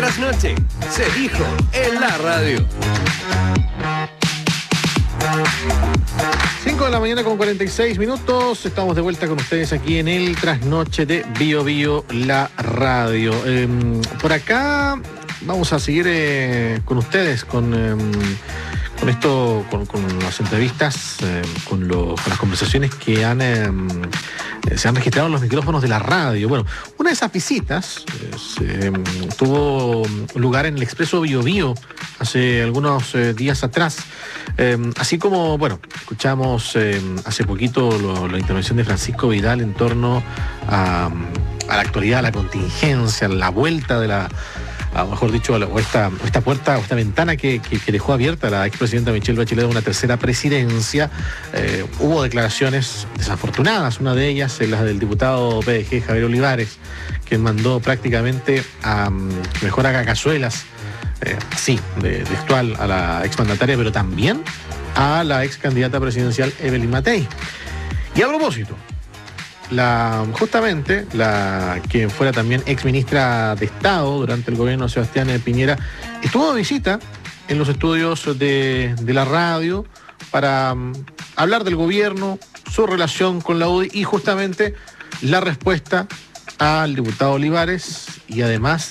trasnoche se dijo en la radio. 5 de la mañana con 46 minutos. Estamos de vuelta con ustedes aquí en el trasnoche de Bio Bio, la radio. Por acá vamos a seguir con ustedes, con las entrevistas, con las conversaciones que se han registrado en los micrófonos de la radio. Bueno, una de esas visitas tuvo lugar en el Expreso Bio Bio hace algunos días atrás. Así como, bueno, escuchamos hace poquito la intervención de Francisco Vidal en torno a la actualidad, a la contingencia, a la vuelta de mejor dicho, esta puerta, o esta ventana que dejó abierta la expresidenta Michelle Bachelet de una tercera presidencia. Hubo declaraciones desafortunadas, una de ellas es la del diputado PDG Javier Olivares, que mandó prácticamente a mejor haga cazuelas, así, de textual, a la exmandataria, pero también a la ex candidata presidencial Evelyn Matei. Y a propósito, justamente la que fuera también ex ministra de Estado durante el gobierno de Sebastián Piñera estuvo de visita en los estudios de la radio para hablar del gobierno, su relación con la UDI y justamente la respuesta al diputado Olivares, y además